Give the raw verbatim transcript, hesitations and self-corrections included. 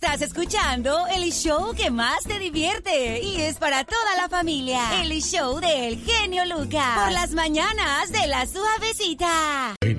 Estás escuchando el show que más te divierte y es para toda la familia. El show del genio Lucas. Por las mañanas de La Suavecita.